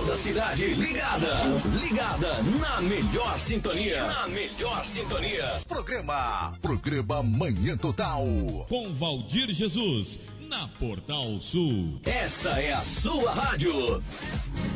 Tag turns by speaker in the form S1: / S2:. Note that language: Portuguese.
S1: Toda a cidade ligada na melhor sintonia.
S2: Programa Manhã Total.
S3: Com Valdir Jesus, na Portal Sul.
S1: Essa é a sua rádio.